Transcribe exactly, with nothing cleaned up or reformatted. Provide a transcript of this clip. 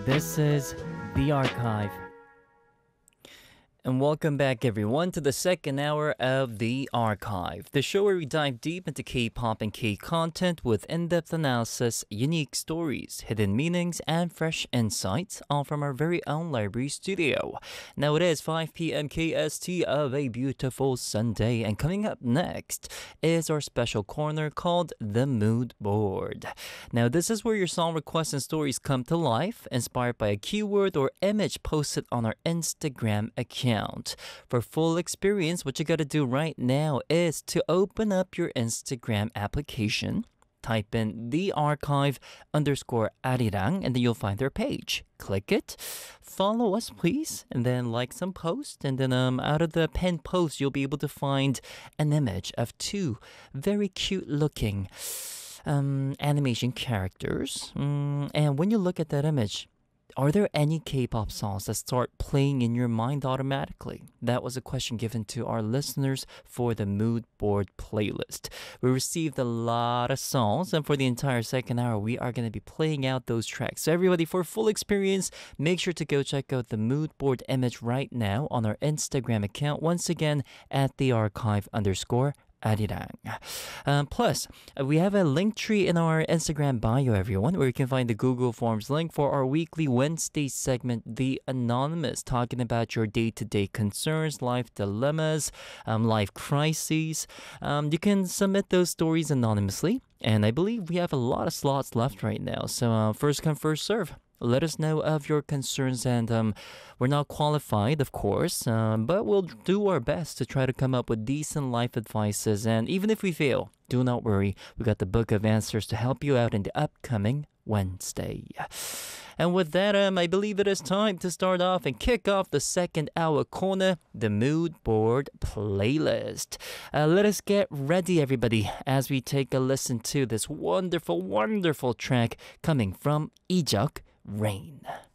This is The Archive. And welcome back, everyone, to the second hour of The Archive, the show where we dive deep into K-pop and K-content with in-depth analysis, unique stories, hidden meanings, and fresh insights, all from our very own library studio. Now it is five p.m. K S T of a beautiful Sunday, and coming up next is our special corner called The Mood Board. Now this is where your song requests and stories come to life, inspired by a keyword or image posted on our Instagram account. For full experience, what you gotta do right now is to open up your Instagram application, type in the archive underscore arirang, and then you'll find our page. Click it, follow us please, and then like some post, and then um out of the pinned post you'll be able to find an image of two very cute looking um animation characters. Mm, and when you look at that image, are there any K-pop songs that start playing in your mind automatically? That was a question given to our listeners for the Mood Board playlist. We received a lot of songs, and for the entire second hour, we are going to be playing out those tracks. So everybody, for full experience, make sure to go check out the Mood Board image right now on our Instagram account. Once again, at the archive underscore Arirang. Um, plus, uh, we have a link tree in our Instagram bio, everyone, where you can find the Google Forms link for our weekly Wednesday segment, The Anonymous, talking about your day-to-day concerns, life dilemmas, um, life crises. Um, you can submit those stories anonymously, and I believe we have a lot of slots left right now. So uh, first come, first serve. Let us know of your concerns, and um, we're not qualified, of course, um, but we'll do our best to try to come up with decent life advices. And even if we fail, do not worry. We got the book of answers to help you out in the upcoming Wednesday. And with that, um, I believe it is time to start off and kick off the second hour corner, the Mood Board playlist. Uh, let us get ready, everybody, as we take a listen to this wonderful, wonderful track coming from Ijeok, Rain.